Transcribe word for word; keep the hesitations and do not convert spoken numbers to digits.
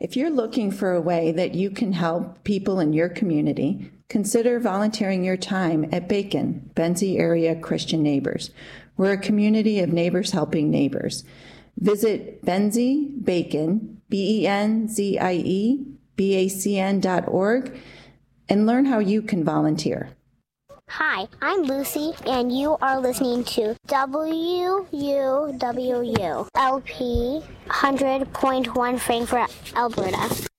If you're looking for a way that you can help people in your community, consider volunteering your time at Bacon, Benzie Area Christian Neighbors. We're a community of neighbors helping neighbors. Visit Benzie Bacon, B E N Z I E, B A C N dot org, and learn how you can volunteer. Hi, I'm Lucy, and you are listening to W U W U L P one hundred point one Frankfurt, Alberta.